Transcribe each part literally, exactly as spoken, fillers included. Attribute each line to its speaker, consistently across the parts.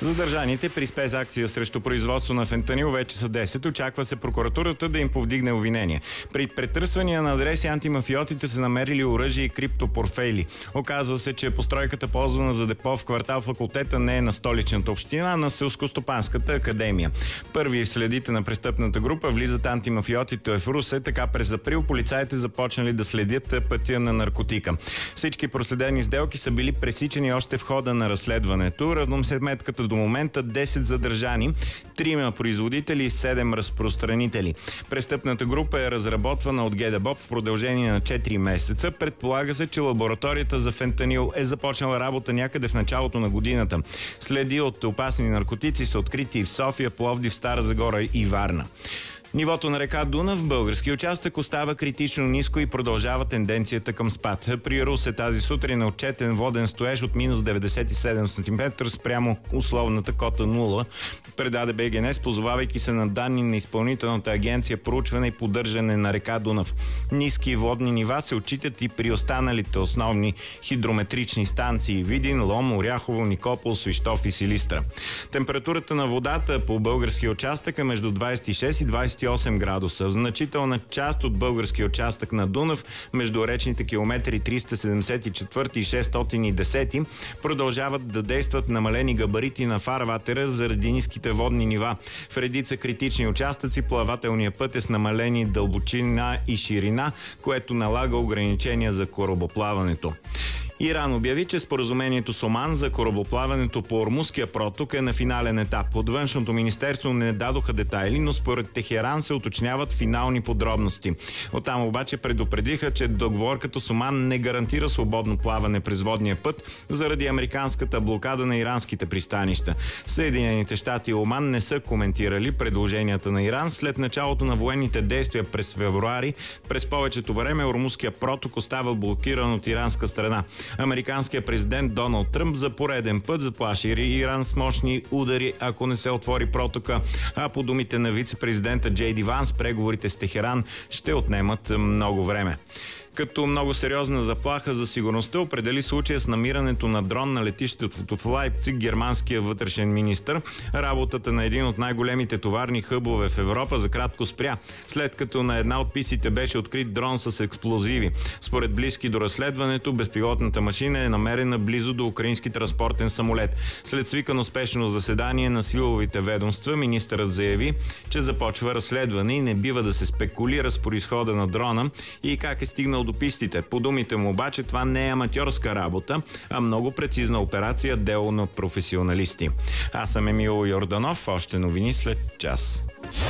Speaker 1: Задържаните при спецакция срещу производство на фентанил вече са десет. Очаква се прокуратурата да им повдигне обвинение. При претърсвания на адреси антимафиотите са намерили оръжие и криптопортфейли. Оказва се, че постройката, ползвана за депо в квартал Факултета, не е на столичната община, а на Селскостопанската академия. Първи в следите на престъпната група влизат антимафиотите в Русе. Така през април полицаите започнали да следят пътя на наркотика. Всички проследени сделки са били пресичани още в хода на разследването. Равносметката до момента десет задържани, трима производители и седем разпространители. Престъпната група е разработвана от ГДБОП в продължение на четири месеца. Предполага се, че лабораторията за фентанил е започнала работа някъде в началото на годината. Следи от опасни наркотици са открити и в София, Пловдив, Стара Загора и Варна. Нивото на река Дунав в български участък остава критично ниско и продължава тенденцията към спад. При Русе тази сутрин е отчетен воден стоеж от минус деветдесет и седем сантиметра спрямо условната кота нула, предаде БГН, позовавайки се на данни на Изпълнителната агенция проучване и поддържане на река Дунав. Ниски водни нива се отчитат и при останалите основни хидрометрични станции Видин, Лом, Оряхово, Никопол, Свищов и Силистра. Температурата на водата по българския участък е между двадесет и шест и двадесет и осем градуса. В значителна част от българския участък на Дунав, между речните километри триста седемдесет и четири и шестстотин и десет, продължават да действат намалени габарити на фарватера заради ниските водни нива. В редица критични участъци плавателният път е с намалени дълбочина и ширина, което налага ограничения за корабоплаването. Иран обяви, че споразумението с Оман за корабоплаването по Ормузския проток е на финален етап. От Външното министерство не дадоха детайли, но според Техеран се уточняват финални подробности. Оттам обаче предупредиха, че договорката с Оман не гарантира свободно плаване през водния път заради американската блокада на иранските пристанища. Съединените щати и Оман не са коментирали предложенията на Иран. След началото на военните действия през февруари, през повечето време Ормузския проток остава блокиран от иранска страна. Американският президент Доналд Тръмп за пореден път заплаши Иран с мощни удари, ако не се отвори протока, а по думите на вице-президента Джей Ди Ванс, преговорите с Техеран ще отнемат много време. Като много сериозна заплаха за сигурността определи случая с намирането на дрон на летището в Лайпциг германския вътрешен министър. Работата на един от най-големите товарни хъбове в Европа за кратко спря, след като на една от пистите беше открит дрон с експлозиви. Според близки до разследването, безпилотната машина е намерена близо до украински транспортен самолет. След свикано спешно заседание на силовите ведомства, министърът заяви, че започва разследване и не бива да се спекулира с произхода на дрона и как е стигнал до пистите. По думите му обаче това не е аматьорска работа, а много прецизна операция, дело на професионалисти. Аз съм Емил Йорданов, още новини след час.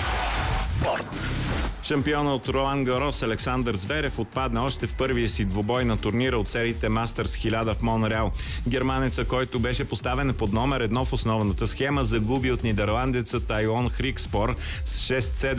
Speaker 1: Спорт. Шампиона от Ролан Гарос Александър Зверев отпадна още в първия си двубой на турнира от сериите Мастърс хиляда в Монреал. Германеца, който беше поставен под номер едно в основната схема, загуби от нидерландеца Тайон Хрикспор с шест седем